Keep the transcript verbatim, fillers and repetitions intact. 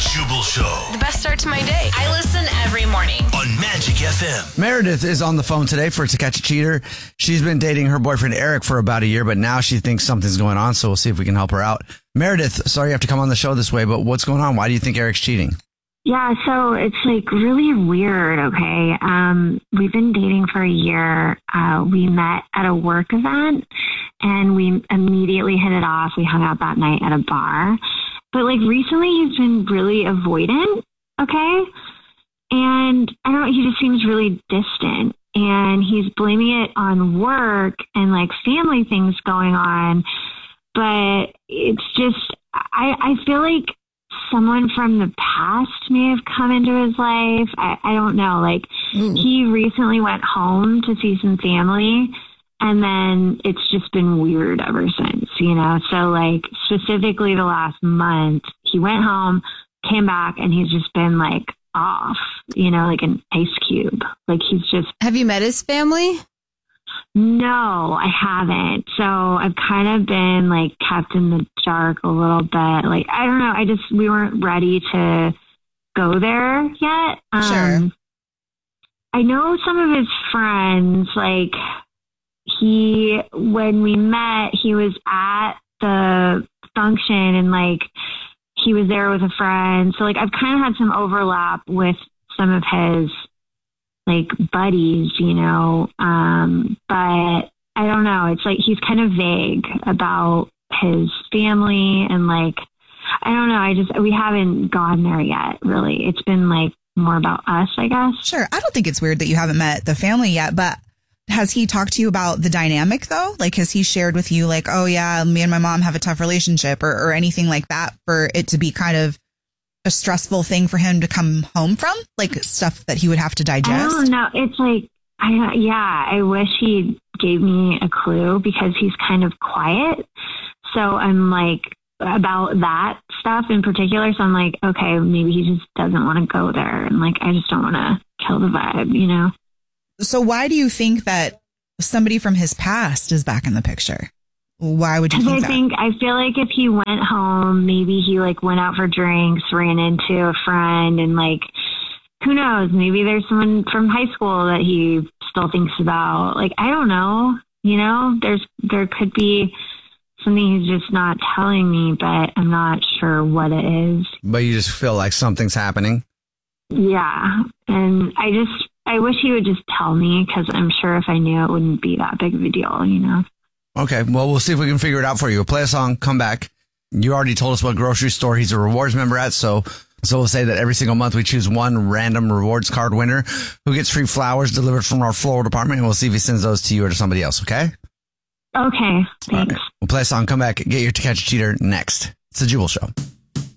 Jubal Show. The best start to my day. I listen every morning on Magic F M. Meredith is on the phone today for To Catch a Cheater. She's been dating her boyfriend Eric for about a year, but now she thinks something's going on, so we'll see if we can help her out. Meredith, sorry you have to come on the show this way, but what's going on? Why do you think Eric's cheating? Yeah, so it's like really weird, okay? Um, we've been dating for a year. Uh, we met at a work event and we immediately hit it off. We hung out that night at a bar. But like recently he's been really avoidant, okay? And I don't know, he just seems really distant and he's blaming it on work and like family things going on. But it's just, I, I feel like someone from the past may have come into his life. I, I don't know. Like mm. he recently went home to see some family and then it's just been weird ever since, you know? So like specifically the last month he went home, came back and he's just been like off, you know, like an ice cube. Like he's just. Have you met his family? No, I haven't. So I've kind of been like kept in the dark a little bit. Like, I don't know. I just, we weren't ready to go there yet. Um, sure. I know some of his friends, like he, when we met, he was at the function and like he was there with a friend. So like I've kind of had some overlap with some of his like buddies, you know, um, but I don't know. It's like he's kind of vague about his family and like, I don't know. I just, we haven't gone there yet, really. It's been like more about us, I guess. Sure. I don't think it's weird that you haven't met the family yet, but has he talked to you about the dynamic though? Like, has he shared with you like, oh yeah, me and my mom have a tough relationship or, or anything like that for it to be kind of a stressful thing for him to come home from, like stuff that he would have to digest? I don't know. It's like, I, yeah, I wish he gave me a clue because he's kind of quiet. So I'm like, about that stuff in particular. So I'm like, okay, maybe he just doesn't want to go there. And like, I just don't want to kill the vibe, you know? So why do you think that somebody from his past is back in the picture? Why would you think I that? think, I feel like if he went home, maybe he like went out for drinks, ran into a friend and like, who knows, maybe there's someone from high school that he still thinks about. Like, I don't know, you know, there's, there could be something he's just not telling me, but I'm not sure what it is. But you just feel like something's happening? Yeah. And I just, I wish he would just tell me because I'm sure if I knew it wouldn't be that big of a deal, you know? Okay, well, we'll see if we can figure it out for you. We'll play a song, come back. You already told us what grocery store he's a rewards member at, so so we'll say that every single month we choose one random rewards card winner who gets free flowers delivered from our floral department, and we'll see if he sends those to you or to somebody else, okay? Okay, thanks. Right. We'll play a song, come back, get your To Catch a Cheater next. It's the Jubal Show.